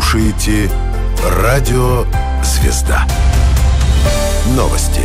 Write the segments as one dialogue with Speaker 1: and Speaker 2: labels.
Speaker 1: слушаете Радио Звезда. Новости.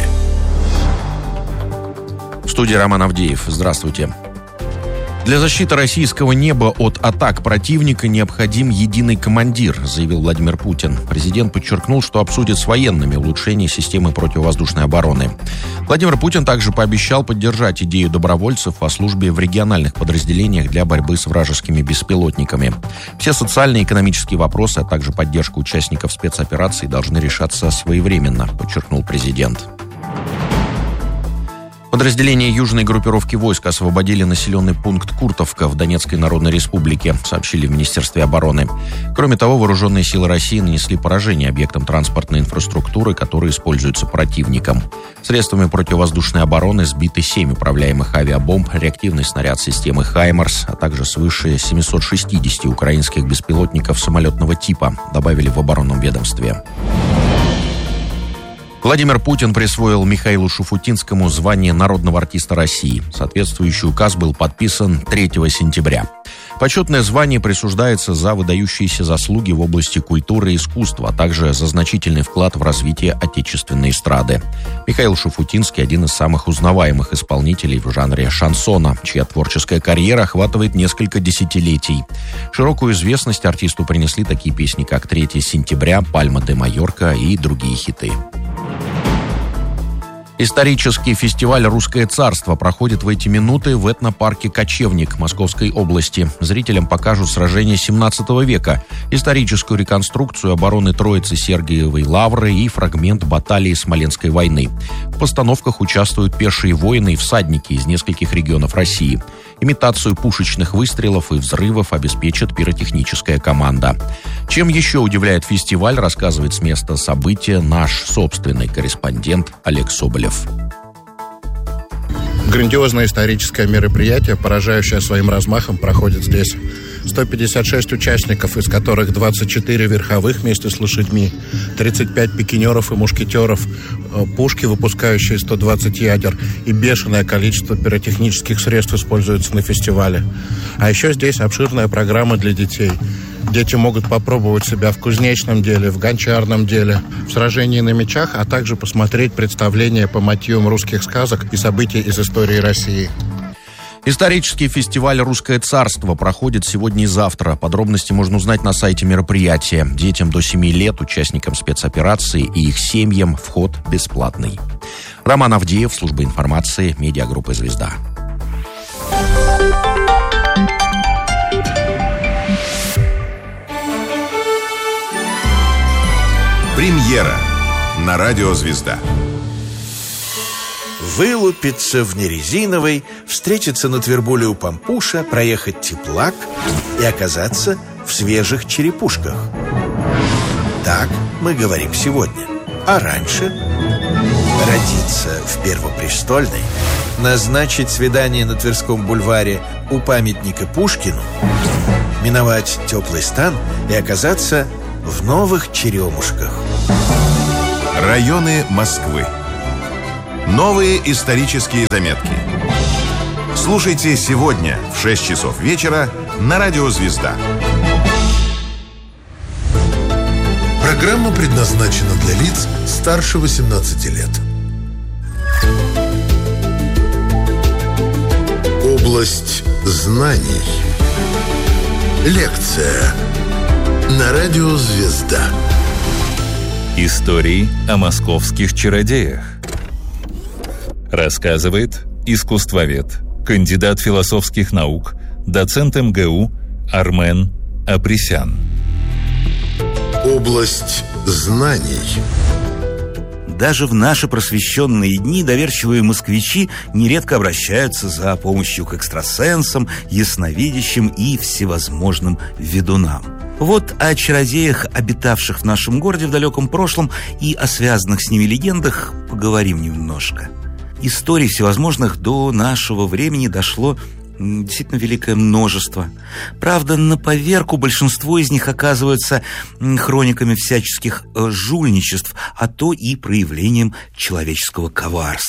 Speaker 2: В студии Роман Авдеев. Здравствуйте. Для защиты российского неба от атак противника необходим единый командир, заявил Владимир Путин. Президент подчеркнул, что обсудит с военными улучшение системы противовоздушной обороны. Владимир Путин также пообещал поддержать идею добровольцев о службе в региональных подразделениях для борьбы с вражескими беспилотниками. Все социальные и экономические вопросы, а также поддержка участников спецопераций должны решаться своевременно, подчеркнул президент. Подразделения южной группировки войск освободили населенный пункт Куртовка в Донецкой Народной Республике, сообщили в Министерстве обороны. Кроме того, вооруженные силы России нанесли поражение объектам транспортной инфраструктуры, которые используются противником. Средствами противовоздушной обороны сбиты 7 управляемых авиабомб, реактивный снаряд системы «Хаймарс», а также свыше 760 украинских беспилотников самолетного типа, добавили в оборонном ведомстве. Владимир Путин присвоил Михаилу Шуфутинскому звание народного артиста России. Соответствующий указ был подписан 3 сентября. Почетное звание присуждается за выдающиеся заслуги в области культуры и искусства, а также за значительный вклад в развитие отечественной эстрады. Михаил Шуфутинский – один из самых узнаваемых исполнителей в жанре шансона, чья творческая карьера охватывает несколько десятилетий. Широкую известность артисту принесли такие песни, как «3 сентября», «Пальма де Майорка» и другие хиты. Исторический фестиваль «Русское царство» проходит в эти минуты в этнопарке «Кочевник» Московской области. Зрителям покажут сражения 17 века, историческую реконструкцию обороны Троицы Сергиевой Лавры и фрагмент баталии Смоленской войны. В постановках участвуют пешие воины и всадники из нескольких регионов России. Имитацию пушечных выстрелов и взрывов обеспечит пиротехническая команда. Чем еще удивляет фестиваль, рассказывает с места события наш собственный корреспондент Олег Соболев.
Speaker 3: Грандиозное историческое мероприятие, поражающее своим размахом, проходит здесь. 156 участников, из которых 24 верховых вместе с лошадьми, 35 пикинеров и мушкетеров, пушки, выпускающие 120 ядер, и бешеное количество пиротехнических средств используется на фестивале. А еще здесь обширная программа для детей. Дети могут попробовать себя в кузнечном деле, в гончарном деле, в сражении на мечах, а также посмотреть представления по мотивам русских сказок и событий из истории России.
Speaker 2: Исторический фестиваль «Русское царство» проходит сегодня и завтра. Подробности можно узнать на сайте мероприятия. Детям до 7 лет, участникам спецоперации и их семьям вход бесплатный. Роман Авдеев, служба информации, медиагруппа «Звезда».
Speaker 1: Премьера на Радио Звезда.
Speaker 4: Вылупиться в нерезиновой, встретиться на Твербуле у Пампуша, проехать Теплак и оказаться в свежих черепушках. Так мы говорим сегодня. А раньше родиться в Первопрестольной, назначить свидание на Тверском бульваре у памятника Пушкину, миновать теплый стан и оказаться в Новых Черемушках.
Speaker 1: Районы Москвы. Новые исторические заметки. Слушайте сегодня в 6 часов вечера на Радио Звезда.
Speaker 5: Программа предназначена для лиц старше 18 лет. Область знаний. Лекция на Радио Звезда.
Speaker 6: Истории о московских чародеях. Рассказывает искусствовед, кандидат философских наук, доцент МГУ Армен Апресян.
Speaker 5: Область знаний.
Speaker 7: Даже в наши просвещенные дни доверчивые москвичи нередко обращаются за помощью к экстрасенсам, ясновидящим и всевозможным ведунам. Вот о чародеях, обитавших в нашем городе в далеком прошлом, и о связанных с ними легендах поговорим немножко. Историй всевозможных до нашего времени дошло действительно великое множество. Правда, на поверку большинство из них оказываются хрониками всяческих жульничеств, а то и проявлением человеческого коварства.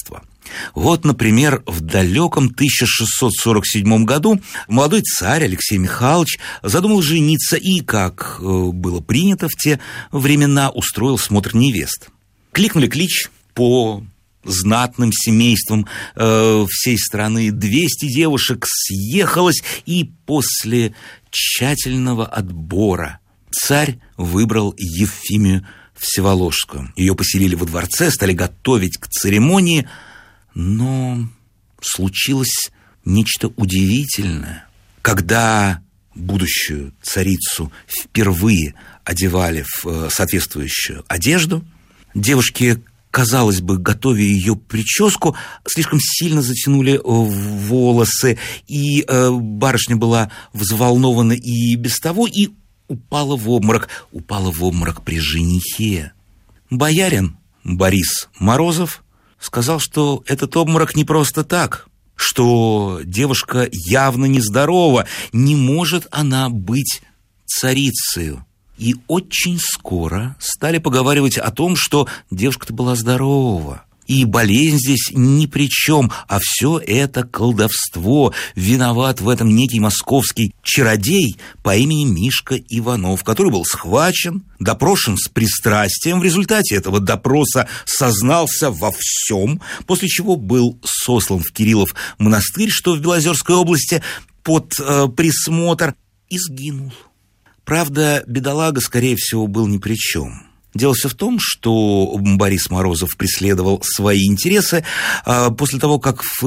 Speaker 7: Вот, например, в далеком 1647 году молодой царь Алексей Михайлович задумал жениться и, как было принято в те времена, устроил смотр невест. Кликнули клич по знатным семействам всей страны. 200 девушек съехалось, и после тщательного отбора царь выбрал Евфимию Всеволожскую. Ее поселили во дворце, стали готовить к церемонии, но случилось нечто удивительное. Когда будущую царицу впервые одевали в соответствующую одежду, девушки, казалось бы, готовя ее прическу, слишком сильно затянули волосы, и барышня была взволнована и без того, и упала в обморок при женихе. Боярин Борис Морозов сказал, что этот обморок не просто так, что девушка явно нездорова, не может она быть царицею. И очень скоро стали поговаривать о том, что девушка-то была здорова, и болезнь здесь ни при чем, а все это колдовство. Виноват в этом некий московский чародей по имени Мишка Иванов, который был схвачен, допрошен с пристрастием. В результате этого допроса сознался во всем, после чего был сослан в Кириллов монастырь, что в Белозерской области, под присмотр, и сгинул. Правда, бедолага, скорее всего, был ни при чем. Дело все в том, что Борис Морозов преследовал свои интересы. После того, как в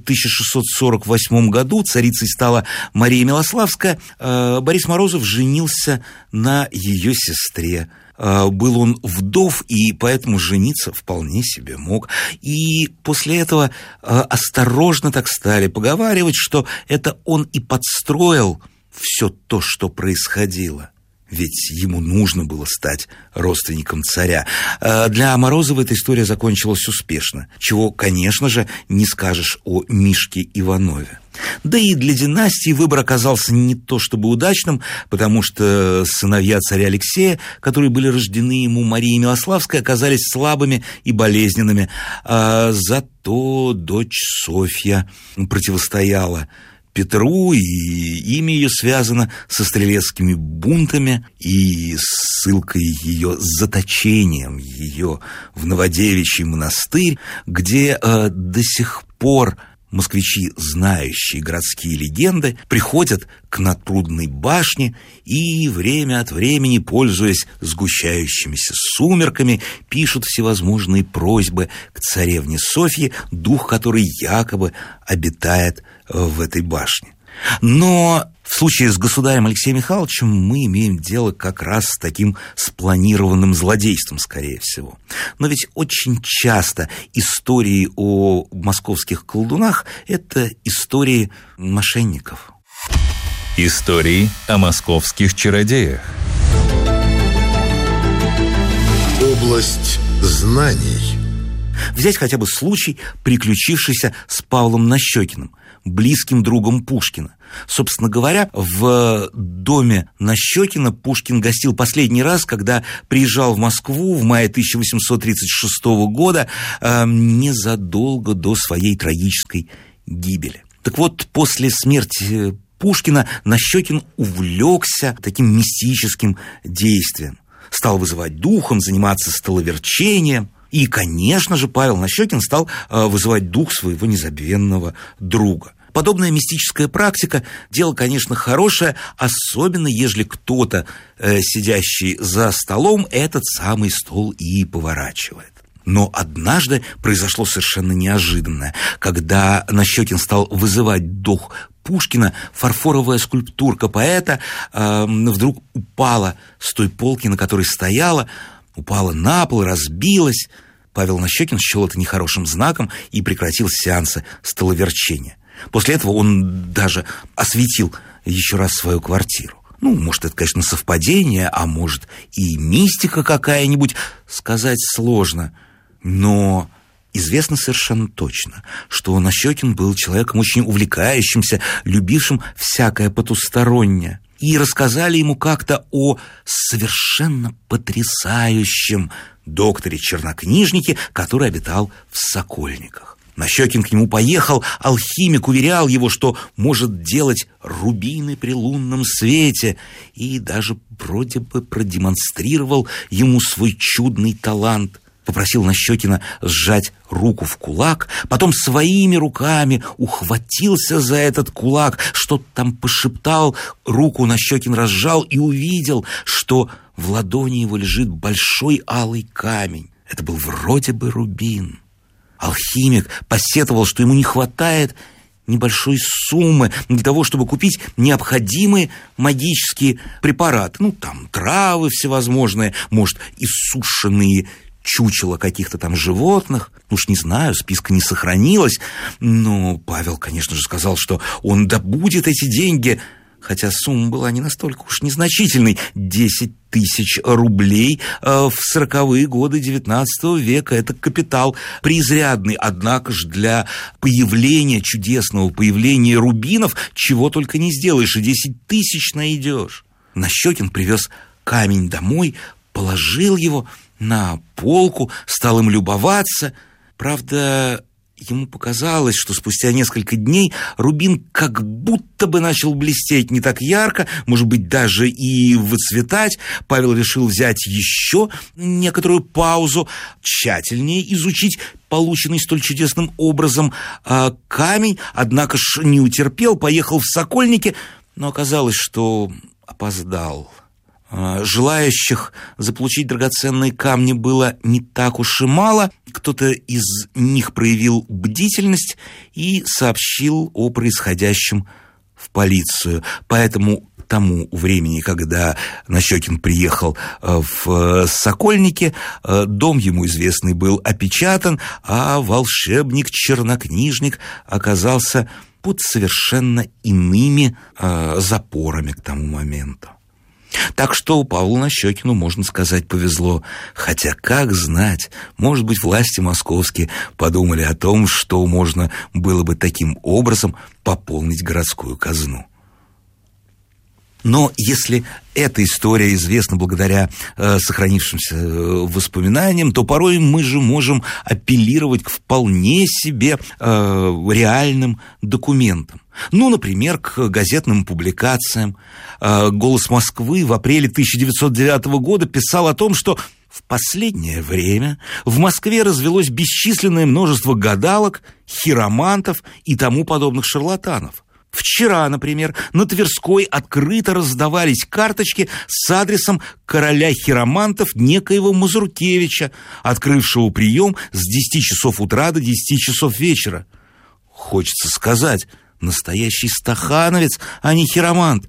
Speaker 7: 1648 году царицей стала Мария Милославская, Борис Морозов женился на ее сестре. Был он вдов, и поэтому жениться вполне себе мог. И после этого осторожно так стали поговаривать, что это он и подстроил все то, что происходило. Ведь ему нужно было стать родственником царя. Для Морозова эта история закончилась успешно, чего, конечно же, не скажешь о Мишке Иванове. Да и для династии выбор оказался не то чтобы удачным, потому что сыновья царя Алексея, которые были рождены ему Марией Милославской, оказались слабыми и болезненными. Зато дочь Софья противостояла Петру, и имя ее связано со стрелецкими бунтами и ссылкой ее, заточением ее в Новодевичий монастырь, где до сих пор москвичи, знающие городские легенды, приходят к Надпрудной башне и время от времени, пользуясь сгущающимися сумерками, пишут всевозможные просьбы к царевне Софье, дух которой якобы обитает в этой башне. Но в случае с государем Алексеем Михайловичем мы имеем дело как раз с таким спланированным злодейством, скорее всего. Но ведь очень часто истории о московских колдунах – это истории мошенников.
Speaker 6: Истории о московских чародеях.
Speaker 5: Область знаний.
Speaker 7: Взять хотя бы случай, приключившийся с Павлом Нащекиным, близким другом Пушкина. Собственно говоря, в доме Нащекина Пушкин гостил последний раз, когда приезжал в Москву в мае 1836 года, незадолго до своей трагической гибели. Так вот, после смерти Пушкина Нащекин увлекся таким мистическим действием. Стал вызывать духом, заниматься столоверчением. И, конечно же, Павел Нащекин стал вызывать дух своего незабвенного друга. Подобная мистическая практика – дело, конечно, хорошее, особенно ежели кто-то, сидящий за столом, этот самый стол и поворачивает. Но однажды произошло совершенно неожиданное. Когда Нащекин стал вызывать дух Пушкина, фарфоровая скульптурка поэта вдруг упала с той полки, на которой стояла, упала на пол, разбилась. Павел Нащекин счел это нехорошим знаком и прекратил сеансы столоверчения. После этого он даже осветил еще раз свою квартиру. Может, это, конечно, совпадение, а может и мистика какая-нибудь, сказать сложно. Но известно совершенно точно, что Нащекин был человеком очень увлекающимся, любившим всякое потустороннее. И рассказали ему как-то о совершенно потрясающем докторе-чернокнижнике, который обитал в Сокольниках. Нащекин к нему поехал, алхимик уверял его, что может делать рубины при лунном свете, и даже вроде бы продемонстрировал ему свой чудный талант. Попросил Нащекина сжать руку в кулак, потом своими руками ухватился за этот кулак, что-то там пошептал, руку Нащекин разжал и увидел, что в ладони его лежит большой алый камень. Это был вроде бы рубин. Алхимик посетовал, что ему не хватает небольшой суммы для того, чтобы купить необходимые магические препараты. Там травы всевозможные, может, иссушенные чучела каких-то там животных. Уж не знаю, списка не сохранилось. Но Павел, конечно же, сказал, что он добудет эти деньги, хотя сумма была не настолько уж незначительной. 10 тысяч рублей в 40-е годы XIX века. Это капитал преизрядный. Однако же для появления, чудесного появления рубинов, чего только не сделаешь, и 10 тысяч найдешь. Нащекин привез камень домой, положил его на полку, стал им любоваться. Правда, ему показалось, что спустя несколько дней рубин как будто бы начал блестеть не так ярко, может быть, даже и выцветать. Павел решил взять еще некоторую паузу, тщательнее изучить полученный столь чудесным образом камень, однако ж не утерпел, поехал в Сокольники, но оказалось, что опоздал. Желающих заполучить драгоценные камни было не так уж и мало. Кто-то из них проявил бдительность и сообщил о происходящем в полицию. Поэтому к тому времени, когда Нащекин приехал в Сокольники, дом ему известный был опечатан, а волшебник-чернокнижник оказался под совершенно иными запорами к тому моменту. Так что Павлу Нащекину, можно сказать, повезло. Хотя, как знать, может быть, власти московские подумали о том, что можно было бы таким образом пополнить городскую казну. Но если эта история известна благодаря сохранившимся воспоминаниям, то порой мы же можем апеллировать к вполне себе реальным документам. Например, к газетным публикациям. «Голос Москвы» в апреле 1909 года писал о том, что в последнее время в Москве развелось бесчисленное множество гадалок, хиромантов и тому подобных шарлатанов. Вчера, например, на Тверской открыто раздавались карточки с адресом короля хиромантов некоего Мазуркевича, открывшего прием с 10 часов утра до 10 часов вечера. Хочется сказать, настоящий стахановец, а не хиромант.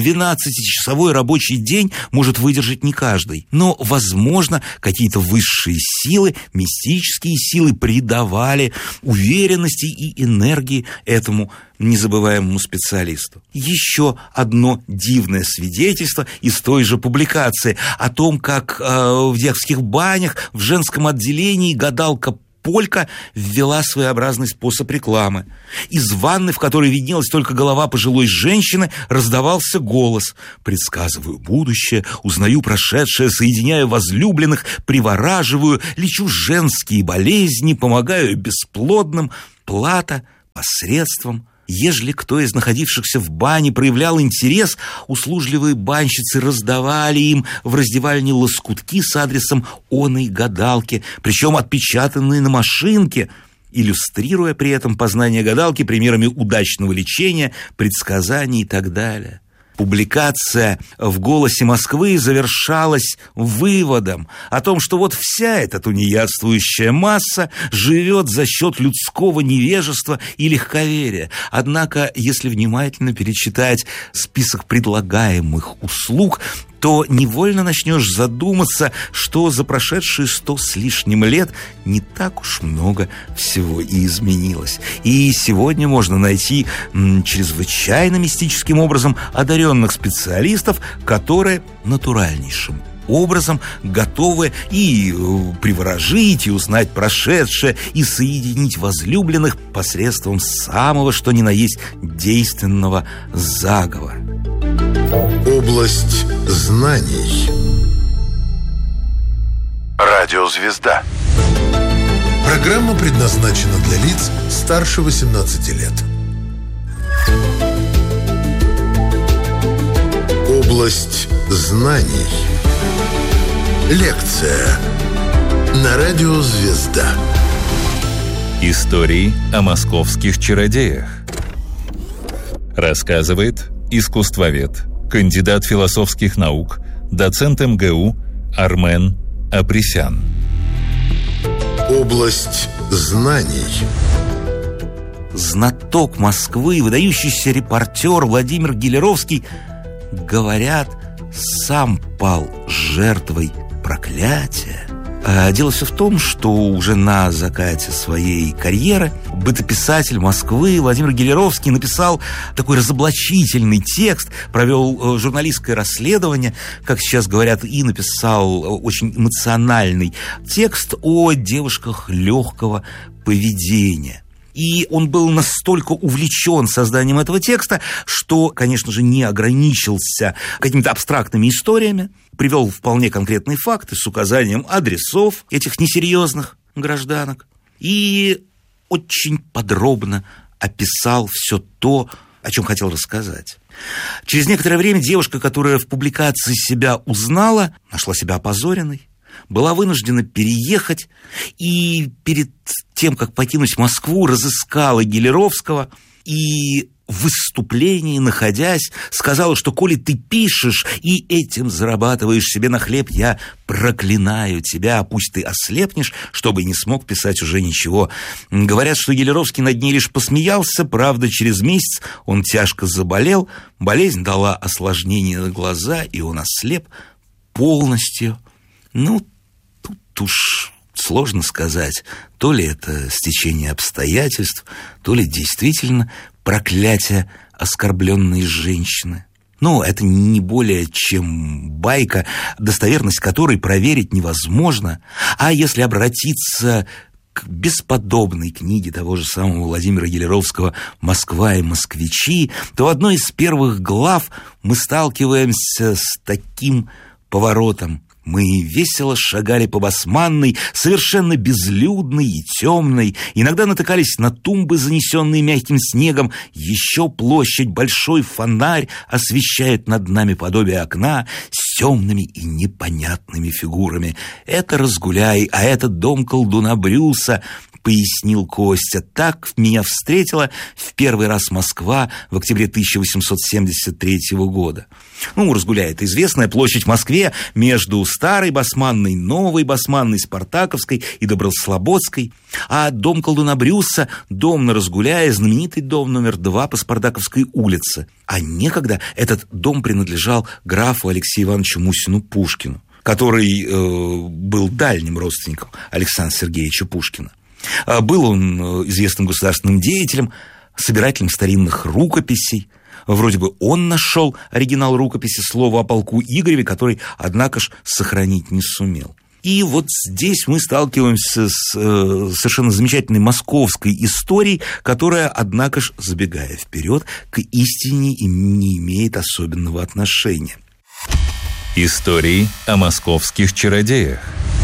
Speaker 7: 12-часовой рабочий день может выдержать не каждый. Но, возможно, какие-то высшие силы, мистические силы придавали уверенности и энергии этому незабываемому специалисту. Еще одно дивное свидетельство из той же публикации о том, как в Дьяковских банях в женском отделении гадалка Полька ввела своеобразный способ рекламы. Из ванны, в которой виднелась только голова пожилой женщины, раздавался голос: «Предсказываю будущее, узнаю прошедшее, соединяю возлюбленных, привораживаю, лечу женские болезни, помогаю бесплодным, плата посредством». Ежели кто из находившихся в бане проявлял интерес, услужливые банщицы раздавали им в раздевальне лоскутки с адресом оной гадалки, причем отпечатанные на машинке, иллюстрируя при этом познание гадалки примерами удачного лечения, предсказаний и так далее. Публикация в «Голосе Москвы» завершалась выводом о том, что вот вся эта тунеядствующая масса живет за счет людского невежества и легковерия. Однако, если внимательно перечитать список предлагаемых услуг, то невольно начнешь задуматься, что за прошедшие 100 с лишним лет не так уж много всего и изменилось. И сегодня можно найти чрезвычайно мистическим образом одаренных специалистов, которые натуральнейшим образом готовы и приворожить, и узнать прошедшее, и соединить возлюбленных посредством самого что ни на есть действенного заговора.
Speaker 5: Область знаний.
Speaker 1: Радиозвезда.
Speaker 5: Программа предназначена для лиц старше 18 лет. Область знаний. Лекция на радио «Звезда».
Speaker 6: Истории о московских чародеях. Рассказывает искусствовед, кандидат философских наук, доцент МГУ Армен Апресян.
Speaker 5: Область знаний.
Speaker 7: Знаток Москвы, выдающийся репортер Владимир Гелеровский, говорят, сам пал жертвой проклятия. А дело все в том, что уже на закате своей карьеры бытописатель Москвы Владимир Гелеровский написал такой разоблачительный текст, провел журналистское расследование, как сейчас говорят, и написал очень эмоциональный текст о девушках легкого поведения. И он был настолько увлечен созданием этого текста, что, конечно же, не ограничился какими-то абстрактными историями, привел вполне конкретные факты с указанием адресов этих несерьезных гражданок и очень подробно описал все то, о чем хотел рассказать. Через некоторое время девушка, которая в публикации себя узнала, нашла себя опозоренной, была вынуждена переехать и перед тем, как покинуть Москву, разыскала Гелеровского и в выступлении, находясь, сказала, что коли ты пишешь и этим зарабатываешь себе на хлеб, я проклинаю тебя, пусть ты ослепнешь, чтобы не смог писать уже ничего. Говорят, что Гелеровский над ней лишь посмеялся, правда, через месяц он тяжко заболел, болезнь дала осложнение на глаза, и он ослеп полностью. Ну, тут уж сложно сказать, то ли это стечение обстоятельств, то ли действительно проклятие оскорбленной женщины. Но это не более чем байка, достоверность которой проверить невозможно. А если обратиться к бесподобной книге того же самого Владимира Гелеровского «Москва и москвичи», то в одной из первых глав мы сталкиваемся с таким поворотом. Мы весело шагали по Басманной, совершенно безлюдной и темной. Иногда натыкались на тумбы, занесенные мягким снегом. Еще площадь, большой фонарь освещает над нами подобие окна с темными и непонятными фигурами. Это Разгуляй, а это дом колдуна Брюса, пояснил Костя. Так меня встретила в первый раз Москва в октябре 1873 года. Ну, Разгуляй — это известная площадь в Москве между Старой Басманной, Новой Басманной, Спартаковской и Доброслободской. А дом колдуна Брюса, дом на Разгуляе, знаменитый дом номер 2 по Спартаковской улице. А некогда этот дом принадлежал графу Алексею Ивановичу Мусину-Пушкину, который был дальним родственником Александра Сергеевича Пушкина. Был он известным государственным деятелем, собирателем старинных рукописей. Вроде бы он нашел оригинал рукописи «Слово о полку Игореве», который, однако ж, сохранить не сумел. И вот здесь мы сталкиваемся с совершенно замечательной московской историей, которая, однако ж, забегая вперед, к истине не имеет особенного отношения.
Speaker 6: Истории о московских чародеях.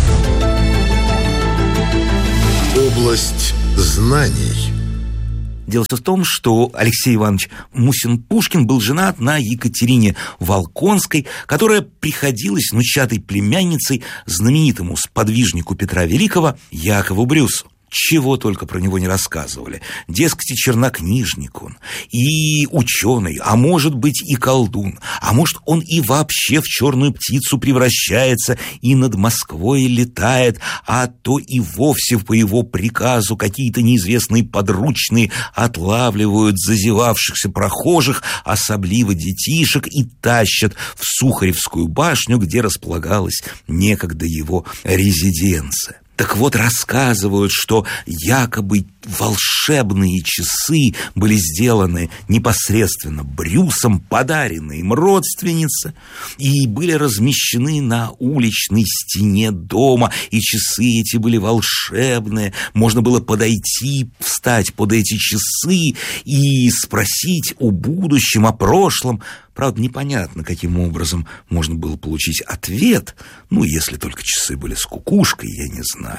Speaker 5: Область знаний.
Speaker 7: Дело в том, что Алексей Иванович Мусин-Пушкин был женат на Екатерине Волконской, которая приходилась внучатой племянницей знаменитому сподвижнику Петра Великого Якову Брюсу. Чего только про него не рассказывали. Дескать, и чернокнижник он, и ученый, а может быть и колдун, а может он и вообще в черную птицу превращается и над Москвой летает, а то и вовсе по его приказу какие-то неизвестные подручные отлавливают зазевавшихся прохожих, особливо детишек, и тащат в Сухаревскую башню, где располагалась некогда его резиденция. Так вот, рассказывают, что якобы волшебные часы были сделаны непосредственно Брюсом, подарены им родственнице, и были размещены на уличной стене дома, и часы эти были волшебные. Можно было подойти, встать под эти часы и спросить о будущем, о прошлом. Правда, непонятно, каким образом можно было получить ответ. Ну, если только часы были с кукушкой, я не знаю.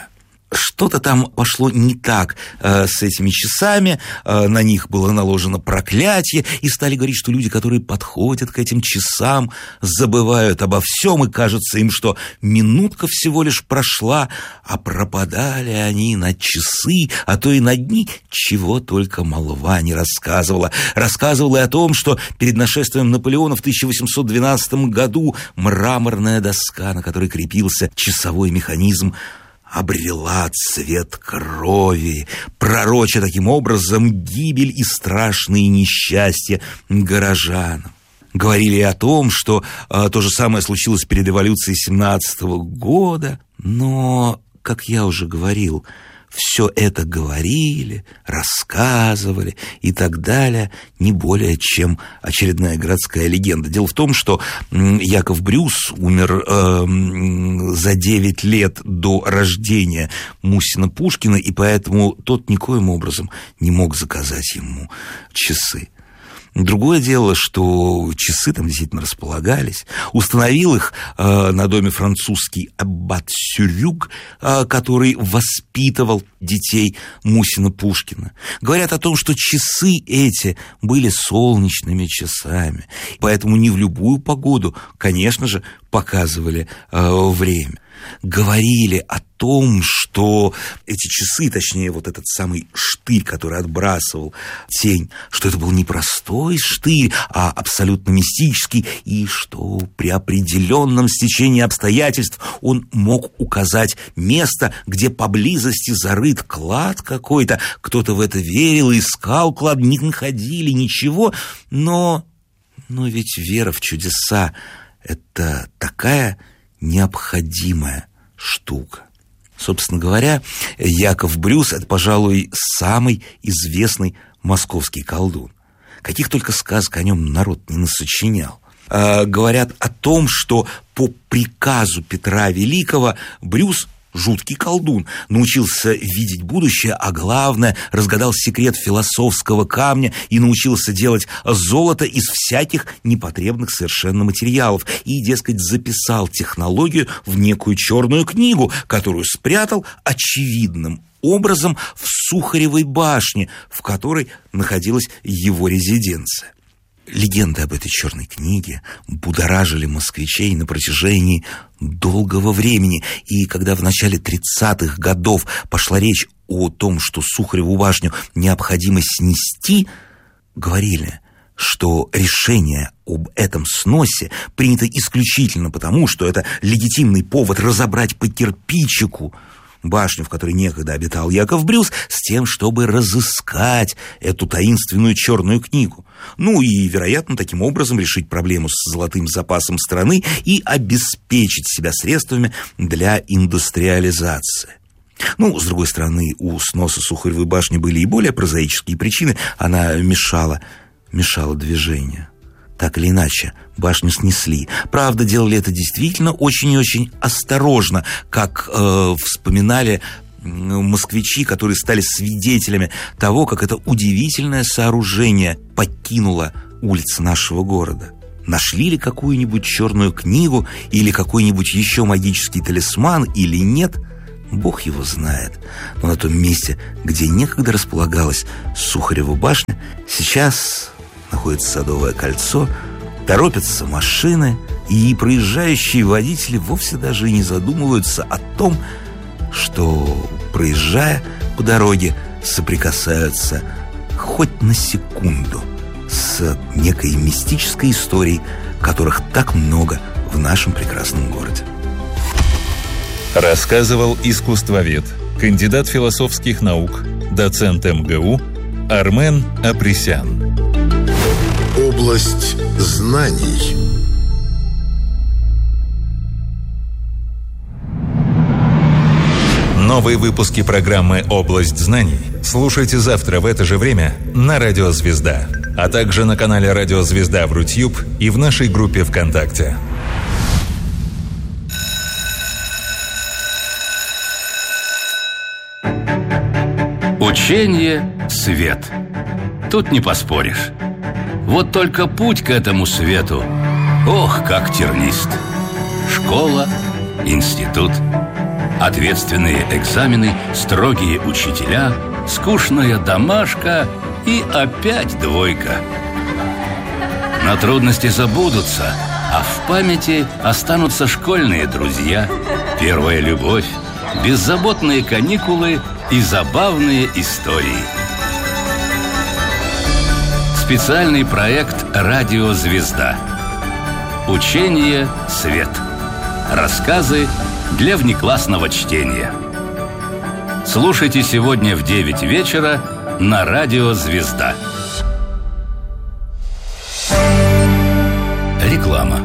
Speaker 7: что-то там пошло не так с этими часами, на них было наложено проклятие, и стали говорить, что люди, которые подходят к этим часам, забывают обо всем, и кажется им, что минутка всего лишь прошла, а пропадали они на часы, а то и на дни, чего только молва не рассказывала. Рассказывала и о том, что перед нашествием Наполеона в 1812 году мраморная доска, на которой крепился часовой механизм, обрела цвет крови, пророча таким образом гибель и страшные несчастья горожанам. Говорили о том, что то же самое случилось перед революцией 17-го года, но, как я уже говорил, все это говорили, рассказывали и так далее, не более чем очередная городская легенда. Дело в том, что Яков Брюс умер за 9 лет до рождения Мусина Пушкина, и поэтому тот никоим образом не мог заказать ему часы. Другое дело, что часы там действительно располагались. Установил их на доме французский аббат Сюрюг, который воспитывал детей Мусина Пушкина. Говорят о том, что часы эти были солнечными часами, поэтому не в любую погоду, конечно же, показывали время. Говорили о том, что эти часы, точнее, вот этот самый штырь, который отбрасывал тень, что это был не простой штырь, а абсолютно мистический, и что при определенном стечении обстоятельств он мог указать место, где поблизости зарыт клад какой-то. Кто-то в это верил и искал клад, не находили ничего, но ведь вера в чудеса — это такая необходимая штука. Собственно говоря, Яков Брюс — это, пожалуй, самый известный московский колдун. Каких только сказок о нем народ не насочинял. Говорят о том, что по приказу Петра Великого Брюс, жуткий колдун, научился видеть будущее, а главное, разгадал секрет философского камня и научился делать золото из всяких непотребных совершенно материалов. И, дескать, записал технологию в некую черную книгу, которую спрятал очевидным образом в Сухаревой башне, в которой находилась его резиденция. Легенды об этой черной книге будоражили москвичей на протяжении долгого времени. И когда в начале 30-х годов пошла речь о том, что Сухареву башню необходимо снести, говорили, что решение об этом сносе принято исключительно потому, что это легитимный повод разобрать по кирпичику башню, в которой некогда обитал Яков Брюс, с тем, чтобы разыскать эту таинственную черную книгу. Ну и, вероятно, таким образом решить проблему с золотым запасом страны и обеспечить себя средствами для индустриализации. Ну, с другой стороны, у сноса Сухаревой башни были и более прозаические причины. Она мешала движению. Так или иначе, башню снесли. Правда, делали это действительно очень и очень осторожно, как вспоминали москвичи, которые стали свидетелями того, как это удивительное сооружение покинуло улицы нашего города. Нашли ли какую-нибудь черную книгу или какой-нибудь еще магический талисман или нет, Бог его знает. Но на том месте, где некогда располагалась Сухарева башня, сейчас находится Садовое кольцо, торопятся машины, и проезжающие водители вовсе даже и не задумываются о том, что, проезжая по дороге, соприкасаются хоть на секунду с некой мистической историей, которых так много в нашем прекрасном городе.
Speaker 6: Рассказывал искусствовед, кандидат философских наук, доцент МГУ Армен Апресян.
Speaker 5: Область знаний.
Speaker 6: Новые выпуски программы «Область знаний» слушайте завтра в это же время на Радио Звезда, а также на канале Радио Звезда в Рутьюб и в нашей группе ВКонтакте.
Speaker 8: Учение — свет. Тут не поспоришь. Вот только путь к этому свету, ох, как тернист. Школа, институт, Ответственные экзамены, строгие учителя, скучная домашка и опять двойка. Но трудности забудутся, а в памяти останутся школьные друзья, первая любовь, беззаботные каникулы и забавные истории. Специальный проект «Радио Звезда». Учение «Свет». Рассказы для внеклассного чтения. Слушайте сегодня в 9 вечера на Радио Звезда. Реклама.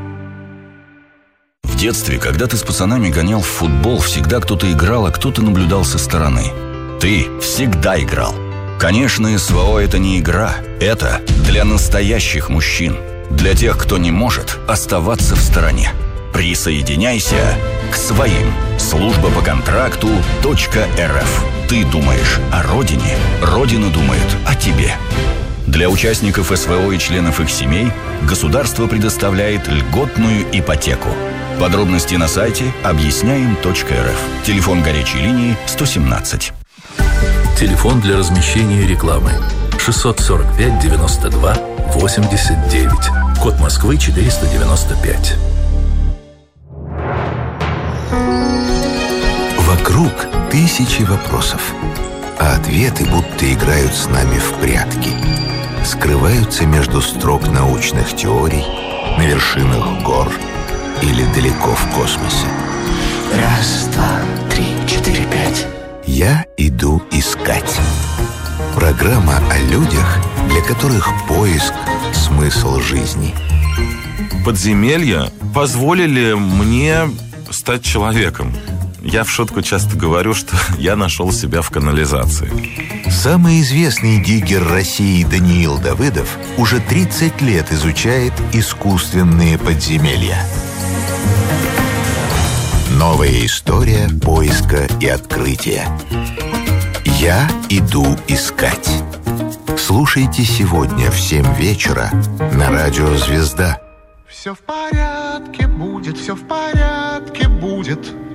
Speaker 9: В детстве, когда ты с пацанами гонял в футбол, всегда кто-то играл, а кто-то наблюдал со стороны. Ты всегда играл. Конечно, СВО – это не игра. Это для настоящих мужчин. Для тех, кто не может оставаться в стороне. Присоединяйся к своим. Служба по контракту .рф. Ты думаешь о родине, Родина думает о тебе. Для участников СВО и членов их семей государство предоставляет льготную ипотеку. Подробности на сайте объясняем.рф. Телефон горячей линии 117.
Speaker 10: Телефон для размещения рекламы 645 92 89. Код Москвы 495.
Speaker 11: Вокруг тысячи вопросов, а ответы будто играют с нами в прятки. Скрываются между строк научных теорий, на вершинах гор или далеко в космосе.
Speaker 12: Раз, два, три, четыре, пять.
Speaker 11: Я иду искать. Программа о людях, для которых поиск – смысл жизни.
Speaker 13: Подземелья позволили мне стать человеком. Я в шутку часто говорю, что я нашел себя в канализации.
Speaker 11: Самый известный диггер России Даниил Давыдов уже 30 лет изучает искусственные подземелья. Новая история поиска и открытия. Я иду искать. Слушайте сегодня в 7 вечера на Радио Звезда.
Speaker 14: Все в порядке будет, все в порядке будет.